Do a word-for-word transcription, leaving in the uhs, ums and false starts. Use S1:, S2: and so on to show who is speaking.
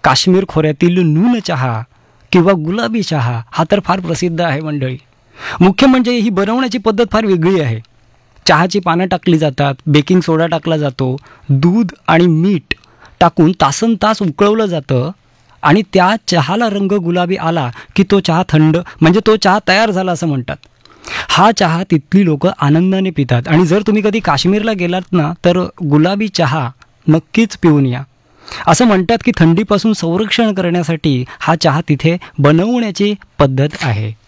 S1: काश्मीर खोऱ्यातील नून चहा किंवा गुलाबी चहा हा तर फार प्रसिद्ध आहे मंडळी. मुख्य म्हणजे ही बनवण्याची पद्धत फार वेगळी आहे. चहाची पानं टाकली जातात, बेकिंग सोडा टाकला जातो, दूध आणि मीठ टाकून तासन तास उकळवलं जातं आणि त्या चहाला रंग गुलाबी आला की तो चहा थंड म्हणजे तो चहा तयार झाला असं म्हणतात. हा चहा तिथली लोक आनंदाने पितात आणि जर तुम्ही कधी काश्मीरला गेलात ना तर गुलाबी चहा नक्कीच पिऊन या. असं म्हणतात की थंडीपासून संरक्षण करण्यासाठी हा चहा तिथे बनवण्याची पद्धत आहे.